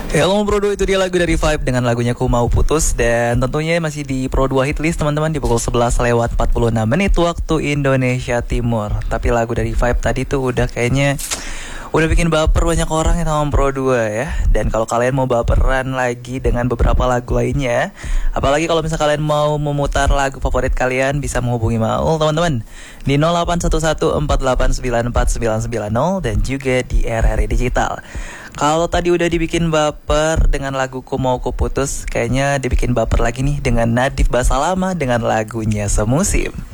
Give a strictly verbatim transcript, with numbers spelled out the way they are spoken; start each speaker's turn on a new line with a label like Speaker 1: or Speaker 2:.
Speaker 1: Hello Pro dua, itu dia lagu dari Vibe dengan lagunya Ku Mau Putus. Dan tentunya masih di Pro dua Hitlist teman-teman, di pukul sebelas lewat empat puluh enam menit waktu Indonesia Timur. Tapi lagu dari Vibe tadi tuh udah kayaknya udah bikin baper banyak orang ya sama Pro dua ya. Dan kalau kalian mau baperan lagi dengan beberapa lagu lainnya, apalagi kalau misalnya kalian mau memutar lagu favorit kalian, bisa menghubungi Maul teman-teman di nol delapan satu satu empat delapan sembilan empat sembilan sembilan nol dan juga di R R I Digital. Kalau tadi udah dibikin baper dengan lagu Ku Mau Ku Putus, kayaknya dibikin baper lagi nih dengan Nadif Basalama dengan lagunya Semusim.